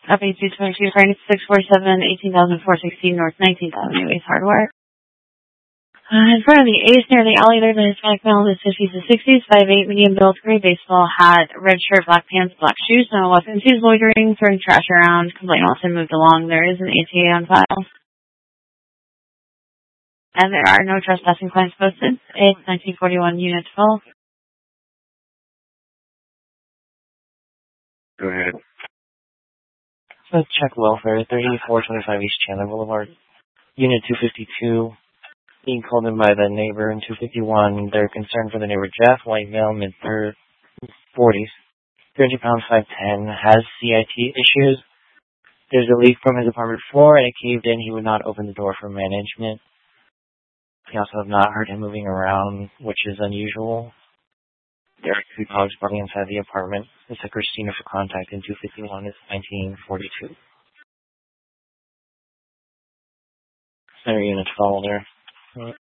Copy 222, Frank 647, 18,416 North 19th Avenue, Ace Hardware. In front of the Ace near the alley, there's a Hispanic male in his 50s to 60s, 5'8", medium build, gray baseball hat, red shirt, black pants, black shoes, no weapons. He's loitering, throwing trash around. Complaint also moved along. There is an ATA on file. And there are no trespassing claims posted. It's 1941, Unit 12. Go ahead. So check welfare, 3425 East Chandler Boulevard, Unit 252. Being called in by the neighbor in 251. They're concerned for the neighbor Jeff, white male, mid-40s, 300 pounds, 5'10", has CIT issues. There's a leak from his apartment floor and it caved in. He would not open the door for management. We also have not heard him moving around, which is unusual. There are 2 dogs barking inside the apartment. It's a Christina for contact in 251. It's 1942. Center Unit 12 there.